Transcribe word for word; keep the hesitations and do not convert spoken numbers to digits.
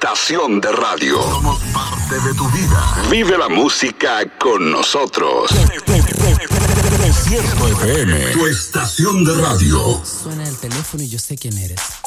estación de radio. Somos parte de tu vida. Vive la música con nosotros. Desierto F M, tu estación de radio. Suena el teléfono y yo sé quién eres.